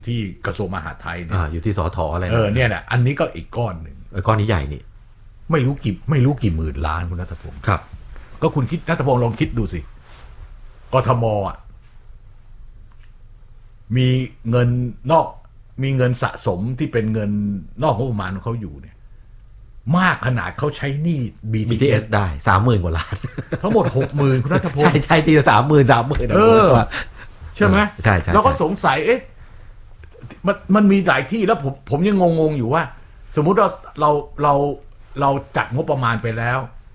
ที่กระทรวงมหาดไทยเนี่ยอยู่ที่สทอะไรเนี่ยแหละอันนี้ก็อีกก้อนหนึ่งก้อนนี้ใหญ่นี่ไม่รู้กี่หมื่นล้านคุณณัฐพงศ์ครับก็คุณคิดณัฐพงศ์ลองคิดดูสิกทมมีเงินสะสมที่เป็นเงินนอกงบประมาณของเขาอยู่เนี่ยมากขนาดเขาใช้หนี้ BTS ได้ 30,000 กว่าล้านทั้งหมด 60,000 คุณณัฐพงศ์ใช่ทีละ 30,000 ใช่ไหมใช่แล้วก็สงสัยมันมีหลายที่แล้วผมยังงงอยู่ว่าสมมุติว่าเราจัดงบประมาณไปแล้ว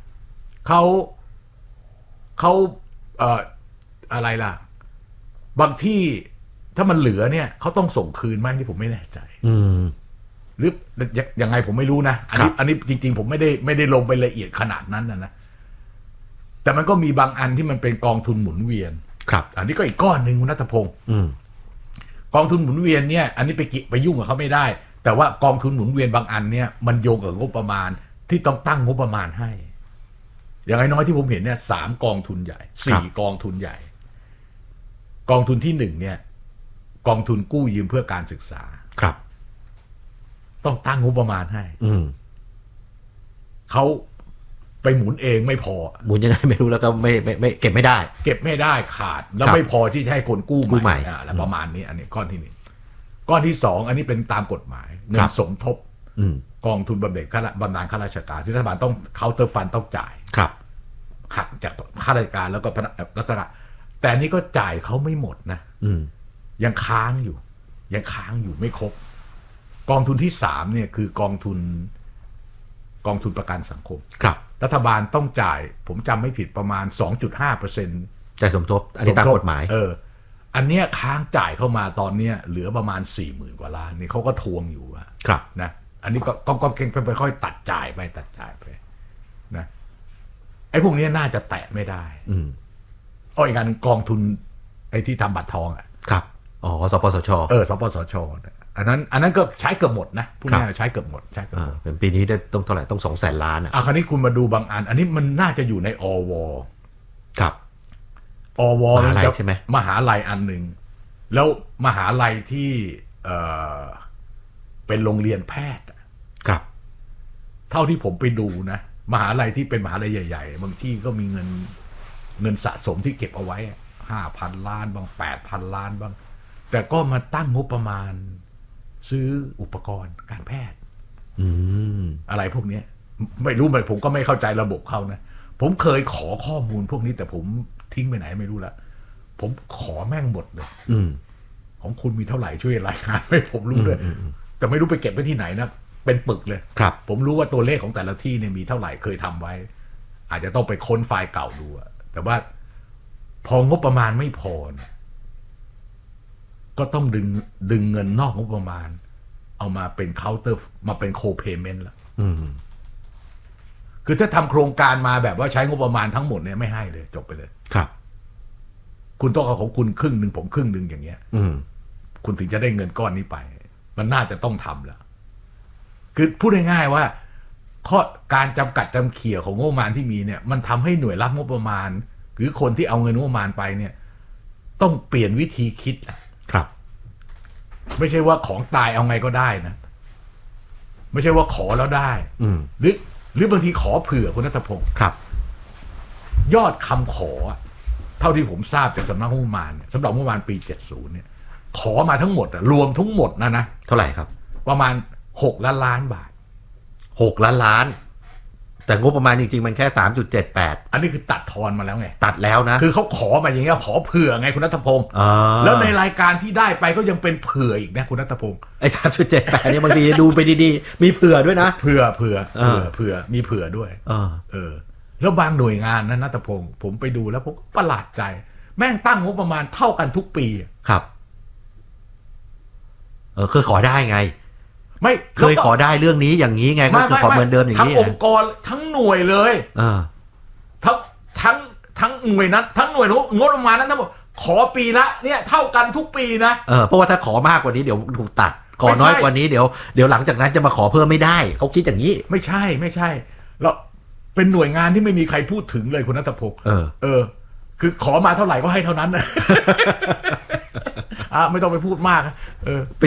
เขาอะไรล่ะบางที่ถ้ามันเหลือเนี่ยเขาต้องส่งคืนไหมที่ผมไม่แน่ใจหรือยังไงผมไม่รู้นะอันนี้จริงๆผมไม่ได้ลงไปละเอียดขนาดนั้นนะแต่มันก็มีบางอันที่มันเป็นกองทุนหมุนเวียนครับอันนี้ก็อีกก้อนหนึ่งคุณณัฐพงศ์กองทุนหมุนเวียนเนี่ยอันนี้ไปยุ่งกับเขาไม่ได้แต่ว่ากองทุนหมุนเวียนบางอันเนี่ยมันโยงกับงบประมาณที่ต้องตั้งงบประมาณให้อย่างน้อยที่ผมเห็นเนี่ย3กองทุนใหญ่4กองทุนใหญ่กองทุนที่1เนี่ยกองทุนกู้ยืมเพื่อการศึกษาครับต้องตั้งงบประมาณให้เขาไปหมุนเองไม่พอหมุนยังไงไม่รู้แล้วก็ไม่เก็บไม่ได้ขาดแล้วไม่พอที่จะให้คนกู้ใหม่อะไรประมาณนี้อันนี้ก้อนที่1ก้อนที่2อันนี้เป็นตามกฎหมายเงินสมทบกองทุนบำเหน็จบำนาญข้าราชการที่รัฐบาลต้องเคาน์เตอร์ฟันต้องจ่ายครับหักจากข้าราชการแล้วก็รัฐการแต่นี่ก็จ่ายเขาไม่หมดนะยังค้างอยู่ไม่ครบกองทุนที่3เนี่ยคือกองทุนประกันสังคมครับรัฐบาลต้องจ่ายผมจำไม่ผิดประมาณ 2.5% จ่ายสมทบอันนี้ตามกฎหมายอันเนี้ยค้างจ่ายเข้ามาตอนเนี้ยเหลือประมาณ 40,000 กว่าล้านนี่เขาก็ทวงอยู่ครับนะอันนี้ก็เก่งไปค่อยตัดจ่ายไปนะไอ้พวกนี้น่าจะแตะไม่ได้อีกงานกองทุนไอ้ที่ทำบัตรทองครับสปสชสปสชอันนั้นก็ใช้เกือบหมดนะพวกนี้ใช้เกือบหมดเป็นปีนี้ได้ต้องเท่าไหร่ต้อง200,000 ล้านคราวนี้คุณมาดูบางอันนี้มันน่าจะอยู่ในอวครับอวมหาลัยใช่ไหมมหาลัยอันหนึ่งแล้วมหาลัยที่เป็นโรงเรียนแพทย์ครับเท่าที่ผมไปดูนะมหาลัยที่เป็นมหาลัยใหญ่ๆบางที่ก็มีเงินสะสมที่เก็บเอาไว้ 5,000 ล้านบาง 8,000 ล้านบ้างแต่ก็มาตั้งงบประมาณซื้ออุปกรณ์การแพทย์อะไรพวกนี้ไม่รู้ผมก็ไม่เข้าใจระบบเขานะผมเคยขอข้อมูลพวกนี้แต่ผมทิ้งไปไหนไม่รู้ละผมขอแม่งหมดเลยของคุณมีเท่าไหร่ช่วยรายงานให้ผมรู้ด้วยแต่ไม่รู้ไปเก็บไว้ที่ไหนนะเป็นปึกเลยครับผมรู้ว่าตัวเลขของแต่ละที่เนี่ยมีเท่าไหร่เคยทำไว้อาจจะต้องไปค้นไฟล์เก่าดูแต่ว่าพองบประมาณไม่พอเนี่ยก็ต้องดึงเงินนอกงบประมาณเอามาเป็นเคาน์เตอร์มาเป็นโคเพย์เมนต์ละคือถ้าทำโครงการมาแบบว่าใช้งบประมาณทั้งหมดเนี่ยไม่ให้เลยจบไปเลยครับคุณต้องเอาของคุณครึ่งหนึ่งผมครึ่งหนึ่งอย่างเงี้ยคุณถึงจะได้เงินก้อนนี้ไปมันน่าจะต้องทำแล้วคือพูดง่ายๆว่าข้อการจำกัดจำเขี่ยของงบประมาณที่มีเนี่ยมันทำให้หน่วยรับงบประมาณหรือคนที่เอาเงินงบประมาณไปเนี่ยต้องเปลี่ยนวิธีคิดครับไม่ใช่ว่าของตายเอาไงก็ได้นะไม่ใช่ว่าขอแล้วได้หรือบางทีขอเผื่อคุณณัฐพงศ์ครับยอดคำขอเท่าที่ผมทราบจากสำนักงบประมาณสำหรับงบประมาณปี70เนี่ยขอมาทั้งหมดรวมทั้งหมดนะเท่าไหร่ครับประมาณ6 ล้านบาท 6 ล้านแต่งบประมาณจริงๆมันแค่ 3.78 อันนี้คือตัดทอนมาแล้วไงตัดแล้วนะคือเขาขอมาอย่างเงี้ยขอเผื่อไงคุณณัฐพงศ์แล้วในรายการที่ได้ไปก็ยังเป็นเผื่ออีกนะคุณณัฐพงศ์ไอ้ 3.78 เนี่ยบางทีดูไปดีๆมีเผื่อด้วยนะเผื่อมีเผื่อด้วยแล้วบางหน่วยงานนะณัฐพงศ์ผมไปดูแล้วผมก็ประหลาดใจแม่งตั้งงบประมาณเท่ากันทุกปีครับคือขอได้ไงไม่เคยขอได้เรื่องนี้อย่างนี้ไงก็คือขอเหมือนเดิมอย่างนี้ทั้งองค์กรทั้งหน่วยเลยทั้งหน่วยนั้นทั้งหน่วยงบประมาณนั้นทั้งหมดขอปีละเนี่ยเท่ากันทุกปีนะเพราะว่าถ้าขอมากกว่านี้เดี๋ยวถูกตัดขอน้อยกว่านี้เดี๋ยวหลังจากนั้นจะมาขอเพิ่มไม่ได้เขาคิดอย่างนี้ไม่ใช่เราเป็นหน่วยงานที่ไม่มีใครพูดถึงเลยคุณณัฐพงศ์คือขอมาเท่าไหร่ก็ให้เท่านั้นนะไม่ต้องไปพูดมากเออ